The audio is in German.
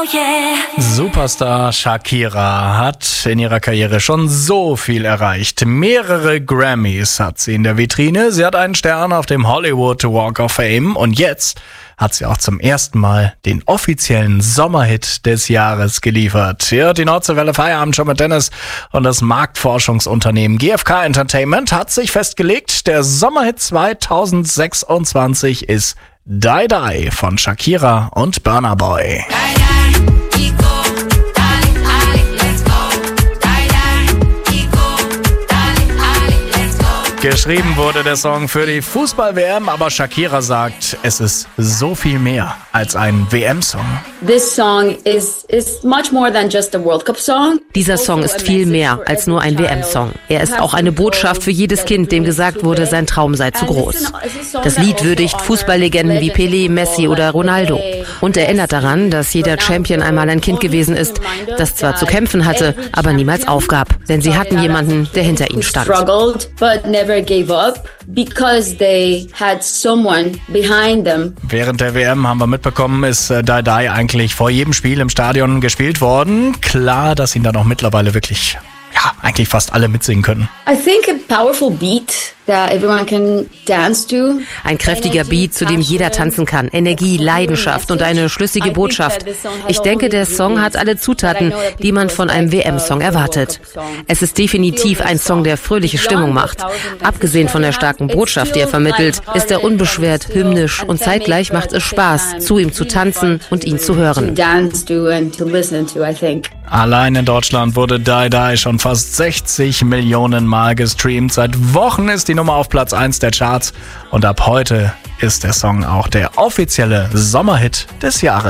Superstar Shakira hat in ihrer Karriere schon so viel erreicht. Mehrere Grammys hat sie in der Vitrine. Sie hat einen Stern auf dem Hollywood Walk of Fame. Und jetzt hat sie auch zum ersten Mal den offiziellen Sommerhit des Jahres geliefert. Hier hört die Nordseewelle Feierabend schon mit Dennis. Und das Marktforschungsunternehmen GfK Entertainment hat sich festgelegt, der Sommerhit 2026 ist Die Die von Shakira und Burna Boy. Geschrieben wurde der Song für die Fußball-WM, aber Shakira sagt, es ist so viel mehr als ein WM-Song. Dieser Song ist viel mehr als nur ein WM-Song. Er ist auch eine Botschaft für jedes Kind, dem gesagt wurde, sein Traum sei zu groß. Das Lied würdigt Fußballlegenden wie Pelé, Messi oder Ronaldo und erinnert daran, dass jeder Champion einmal ein Kind gewesen ist, das zwar zu kämpfen hatte, aber niemals aufgab, denn sie hatten jemanden, der hinter ihnen stand. Gave up because they had someone behind them. Während der WM haben wir mitbekommen, ist Die Die eigentlich vor jedem Spiel im Stadion gespielt worden. Klar, dass ihn dann auch mittlerweile wirklich, eigentlich fast alle mitsingen können. I think a powerful beat that everyone can dance to. Ein kräftiger Beat, zu dem jeder tanzen kann. Energie, Leidenschaft und eine schlüssige Botschaft. Ich denke, der Song hat alle Zutaten, die man von einem WM-Song erwartet. Es ist definitiv ein Song, der fröhliche Stimmung macht. Abgesehen von der starken Botschaft, die er vermittelt, ist er unbeschwert, hymnisch und zeitgleich macht es Spaß, zu ihm zu tanzen und ihn zu hören. Allein in Deutschland wurde Die Die schon fast 60 Millionen Mal gestreamt. Seit Wochen ist die Nummer auf Platz 1 der Charts und ab heute ist der Song auch der offizielle Sommerhit des Jahres.